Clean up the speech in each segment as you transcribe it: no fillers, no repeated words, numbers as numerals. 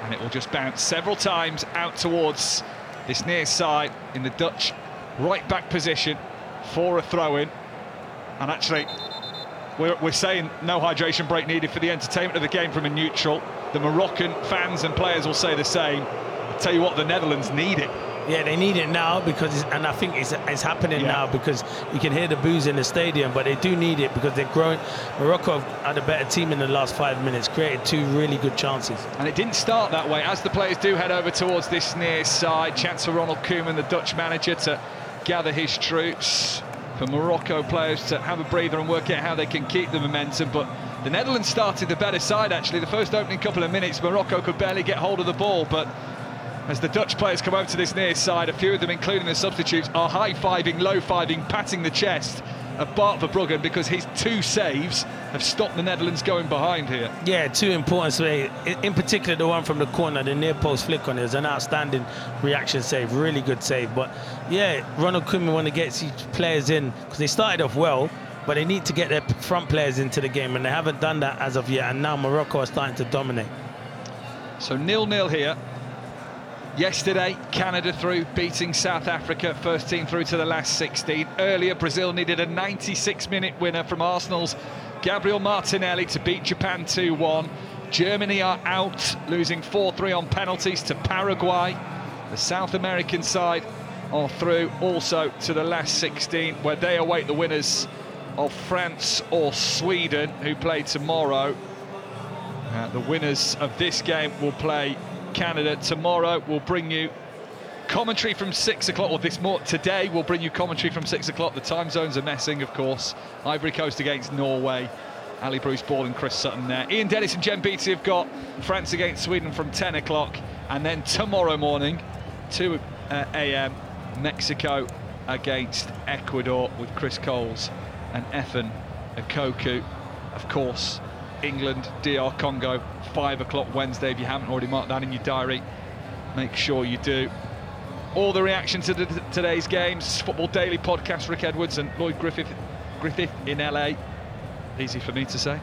And it will just bounce several times out towards this near side in the Dutch right-back position for a throw-in. And actually, we're saying no hydration break needed for the entertainment of the game from a neutral. The Moroccan fans and players will say the same. I'll tell you what, the Netherlands need it. Yeah, they need it now because, and I think it's happening now because you can hear the boos in the stadium, but they do need it because they're growing. Morocco had a better team in the last 5 minutes, created 2 really good chances. And it didn't start that way. As the players do head over towards this near side, chance for Ronald Koeman, the Dutch manager, to gather his troops. For Morocco players to have a breather and work out how they can keep the momentum. But the Netherlands started the better side, actually. The first opening couple of minutes, Morocco could barely get hold of the ball, but as the Dutch players come over to this near side, a few of them, including the substitutes, are high-fiving, low-fiving, patting the chest of Bart Verbruggen because his 2 saves have stopped the Netherlands going behind here. Yeah, 2 important saves. In particular, the one from the corner, the near post flick on it, is an outstanding reaction save, really good save. But yeah, Ronald Koeman want to get these players in because they started off well, but they need to get their front players into the game, and they haven't done that as of yet. And now Morocco are starting to dominate. So 0-0 here. Yesterday, Canada through, beating South Africa, first team through to the last 16. Earlier, Brazil needed a 96-minute winner from Arsenal's Gabriel Martinelli to beat Japan 2-1. Germany are out, losing 4-3 on penalties to Paraguay. The South American side are through also to the last 16, where they await the winners of France or Sweden, who play tomorrow. The winners of this game will play Canada tomorrow. Will bring you commentary from 6 o'clock, or today we'll bring you commentary from 6 o'clock. The time zones are messing, of course. Ivory Coast against Norway. Ali Bruce Ball and Chris Sutton there. Ian Dennis and Jen Beattie have got France against Sweden from 10 o'clock. And then tomorrow morning, 2 a.m, Mexico against Ecuador with Chris Coles and Ethan Akoku. Of course, England, DR Congo, 5 o'clock Wednesday. If you haven't already marked that in your diary, make sure you do. All the reaction to today's games, Football Daily podcast, Rick Edwards and Lloyd Griffith in LA. Easy for me to say.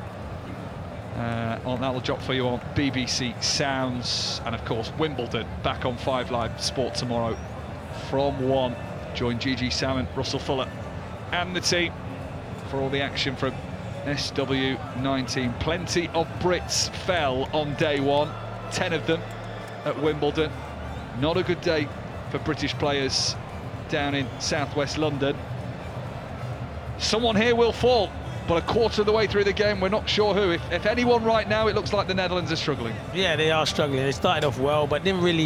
That'll drop for you on BBC Sounds. And of course, Wimbledon back on 5 Live Sport tomorrow from 1. Join Gigi Salmon, Russell Fuller and the team for all the action from SW19. Plenty of Brits fell on day 1, 10 of them at Wimbledon. Not a good day for British players down in southwest London. Someone here will fall, but a quarter of the way through the game, we're not sure who. If anyone right now, it looks like the Netherlands are struggling. Yeah, they are struggling. They started off well, but didn't really,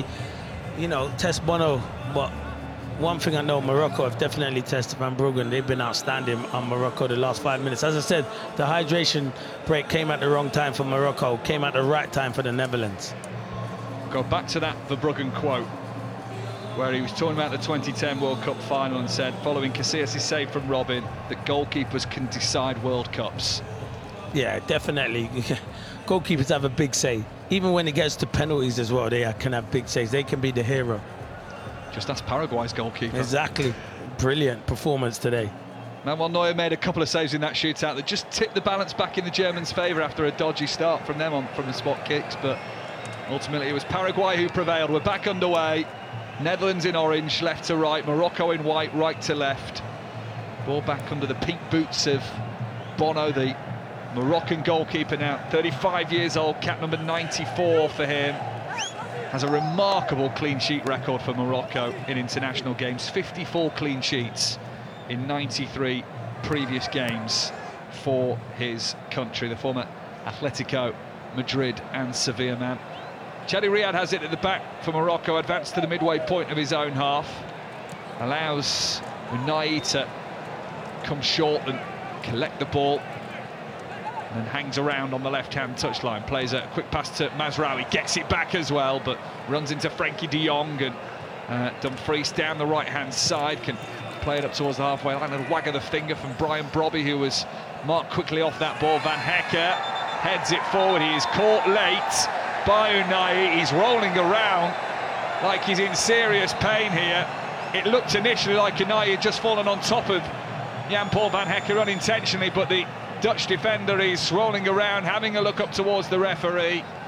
test Bono. But one thing I know, Morocco have definitely tested Van Bruggen. They've been outstanding on Morocco the last 5 minutes. As I said, the hydration break came at the wrong time for Morocco, came at the right time for the Netherlands. Go back to that Verbruggen quote, where he was talking about the 2010 World Cup final and said, following Casillas' save from Robin, that goalkeepers can decide World Cups. Yeah, definitely. Goalkeepers have a big say. Even when it gets to penalties as well, they can have big saves. They can be the hero. Just ask Paraguay's goalkeeper. Exactly. Brilliant performance today. Manuel Neuer made a couple of saves in that shootout that just tipped the balance back in the Germans' favour after a dodgy start from them from the spot kicks, but ultimately it was Paraguay who prevailed. We're back underway. Netherlands in orange, left to right. Morocco in white, right to left. Ball back under the pink boots of Bono, the Moroccan goalkeeper now. 35 years old, cap number 94 for him. Has a remarkable clean sheet record for Morocco in international games. 54 clean sheets in 93 previous games for his country. The former Atletico Madrid and Sevilla man. Chadi Riyad has it at the back for Morocco, advanced to the midway point of his own half. Allows Unai to come short and collect the ball. And then hangs around on the left-hand touchline. Plays a quick pass to Mazraoui, gets it back as well, but runs into Frenkie de Jong, and Dumfries down the right-hand side can play it up towards the halfway line. And a wag of the finger from Brian Brobby, who was marked quickly off that ball. Van Hecke heads it forward. He is caught late by Unai. He's rolling around like he's in serious pain here. It looked initially like Unai had just fallen on top of Jan-Paul Van Hecke unintentionally, but the Dutch defender is rolling around, having a look up towards the referee.